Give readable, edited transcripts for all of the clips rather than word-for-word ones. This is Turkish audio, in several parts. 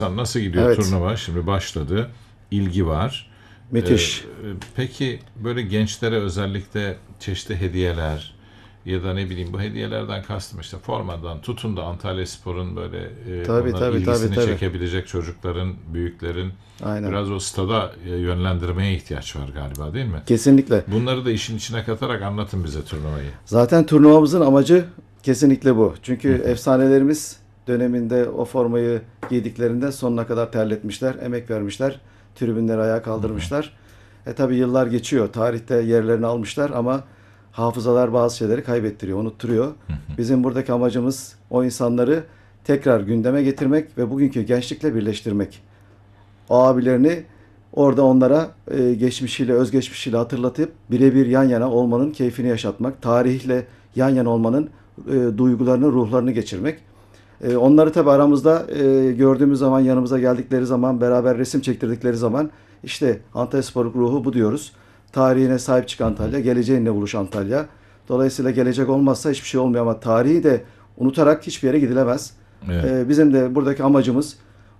Nasıl gidiyor Evet, turnuva? Şimdi başladı. İlgi var. müthiş. Peki böyle gençlere özellikle çeşitli hediyeler ya da ne bileyim bu hediyelerden kastım işte formadan tutun da Antalyaspor'un böyle Tabii onların tabii tabii ilgisini tabii. çekebilecek çocukların, büyüklerin Aynen. biraz o stada yönlendirmeye ihtiyaç var galiba değil mi? Kesinlikle. Bunları da işin içine katarak anlatın bize turnuvayı. Zaten turnuvamızın amacı kesinlikle bu. Çünkü efsanelerimiz döneminde o formayı giydiklerinde sonuna kadar terletmişler, emek vermişler, tribünleri ayağa kaldırmışlar. Tabii yıllar geçiyor, tarihte yerlerini almışlar ama hafızalar bazı şeyleri kaybettiriyor, unutturuyor. Bizim buradaki amacımız o insanları tekrar gündeme getirmek ve bugünkü gençlikle birleştirmek. O abilerini orada onlara geçmişiyle, özgeçmişiyle hatırlatıp birebir yan yana olmanın keyfini yaşatmak, tarihle yan yana olmanın duygularını, ruhlarını geçirmek. Onları tabii aramızda gördüğümüz zaman, yanımıza geldikleri zaman, beraber resim çektirdikleri zaman işte Antalyaspor ruhu bu diyoruz. Tarihine sahip çık Antalya, geleceğinle buluş Antalya. Dolayısıyla gelecek olmazsa hiçbir şey olmuyor ama tarihi de unutarak hiçbir yere gidilemez. Evet. Bizim de buradaki amacımız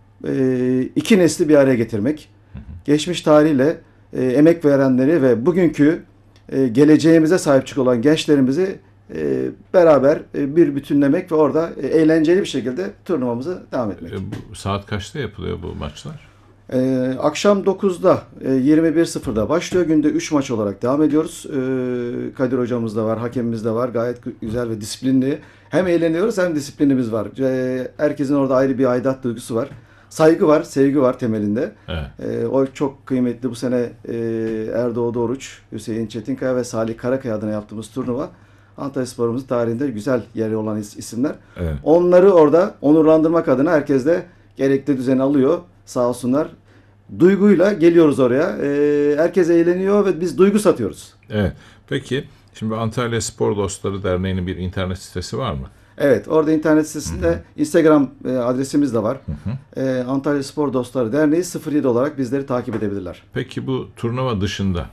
iki nesli bir araya getirmek. Geçmiş tarihle emek verenleri ve bugünkü geleceğimize sahip çık olan gençlerimizi beraber bir bütünlemek ve orada eğlenceli bir şekilde turnuvamızı devam etmek. Bu saat kaçta yapılıyor bu maçlar? Akşam 9'da 21.00'da başlıyor. Günde 3 maç olarak devam ediyoruz. Kadir hocamız da var, hakemimiz de var. Gayet güzel ve disiplinli. Hem eğleniyoruz hem disiplinimiz var. Herkesin orada ayrı bir aidat duygusu var. Saygı var, sevgi var temelinde. Evet. O çok kıymetli. Bu sene Erdoğu Doğruç, Hüseyin Çetinkaya ve Salih Karakaya adına yaptığımız turnuva Antalyaspor'umuzun tarihinde güzel yeri olan isimler. Evet. Onları orada onurlandırmak adına herkes de gerekli düzeni alıyor. Sağ olsunlar. Duyguyla geliyoruz oraya. Herkes eğleniyor ve biz duygu satıyoruz. Evet. Peki şimdi Antalya Spor Dostları Derneği'nin bir internet sitesi var mı? Evet, orada internet sitesinde Instagram adresimiz de var. Antalya Spor Dostları Derneği 07 olarak bizleri takip edebilirler. Peki bu turnuva dışında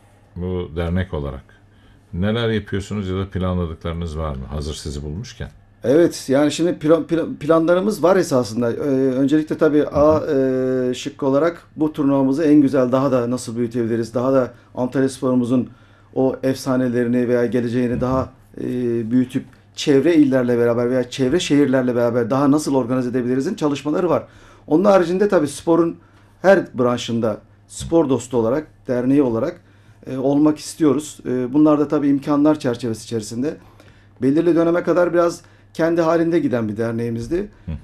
bu dernek olarak neler yapıyorsunuz ya da planladıklarınız var mı? Hazır sizi bulmuşken. Evet, yani şimdi planlarımız var esasında. Öncelikle tabii A şıkkı olarak bu turnuvamızı en güzel daha da nasıl büyütebiliriz? Daha da Antalyaspor'umuzun o efsanelerini veya geleceğini daha büyütüp çevre illerle beraber veya çevre şehirlerle beraber daha nasıl organize edebiliriz'in çalışmaları var. Onun haricinde tabii sporun her branşında spor dostu olarak, derneği olarak olmak istiyoruz. Bunlar da tabii imkanlar çerçevesi içerisinde. Belirli döneme kadar biraz kendi halinde giden bir derneğimizdi.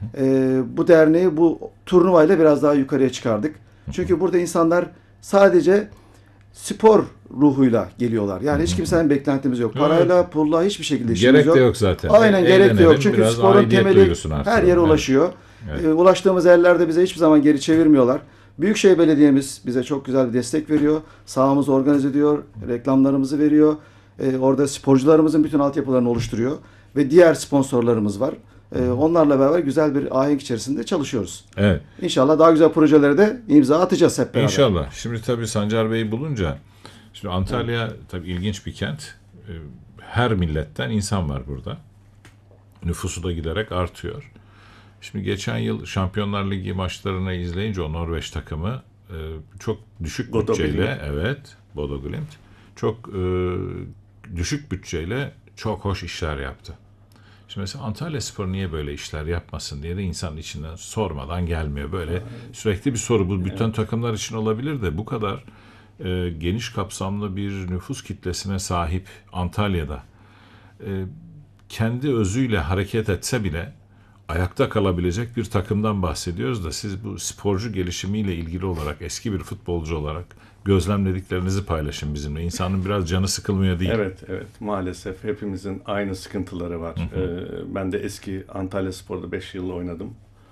Bu derneği bu turnuvayla biraz daha yukarıya çıkardık. Çünkü burada insanlar sadece spor ruhuyla geliyorlar. Yani hiç kimsenin beklentimiz yok. Parayla, pulla hiçbir şekilde işimiz Gerek yok. de yok zaten. Aynen gerek de yok. Çünkü biraz sporun aidiyet temeli duygusunu her artıralım. yere Evet. ulaşıyor. Evet. Ulaştığımız yerlerde bize hiçbir zaman geri çevirmiyorlar. Büyükşehir Belediye'miz bize çok güzel bir destek veriyor. Sahamızı organize ediyor. Reklamlarımızı veriyor. Orada sporcularımızın bütün altyapılarını oluşturuyor. Ve diğer sponsorlarımız var. Onlarla beraber güzel bir ahenk içerisinde çalışıyoruz. Evet. İnşallah daha güzel projelere de imza atacağız hep beraber. İnşallah. Şimdi tabii Sancar Bey'i bulunca şimdi Antalya tabii ilginç bir kent. Her milletten insan var burada. Nüfusu da giderek artıyor. Şimdi geçen yıl Şampiyonlar Ligi maçlarını izleyince o Norveç takımı çok düşük Bodo bütçeyle, Glimt. evet, Bodo Glimt, çok düşük bütçeyle çok hoş işler yaptı. Şimdi mesela Antalyaspor niye böyle işler yapmasın diye de insanın içinden sormadan gelmiyor. Böyle sürekli bir soru. Bu bütün takımlar için olabilir de bu kadar geniş kapsamlı bir nüfus kitlesine sahip Antalya'da kendi özüyle hareket etse bile ayakta kalabilecek bir takımdan bahsediyoruz da siz bu sporcu gelişimiyle ilgili olarak eski bir futbolcu olarak gözlemlediklerinizi paylaşın bizimle. İnsanın biraz canı sıkılmıyor değil. Evet, evet. Maalesef hepimizin aynı sıkıntıları var. Ben de eski Antalyaspor'da 5 yıl oynadım.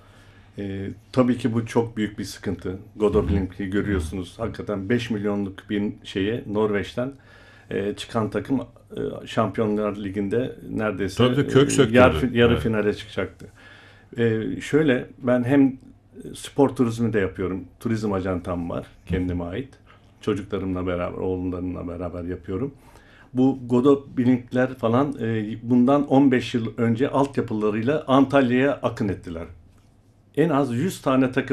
Tabii ki bu çok büyük bir sıkıntı. Bodo Glimt'i görüyorsunuz. Hakikaten 5 milyonluk bir şeye Norveç'ten çıkan takım Şampiyonlar Ligi'nde neredeyse Tabii kök söktürdü. yarı Evet. finale çıkacaktı. Şöyle ben hem spor turizmi de yapıyorum. Turizm ajantam var kendime ait. Çocuklarımla beraber, oğullarımla beraber yapıyorum. Bu Bodo Glimt'ler falan bundan 15 yıl önce altyapılarıyla Antalya'ya akın ettiler. en az 100 tane takım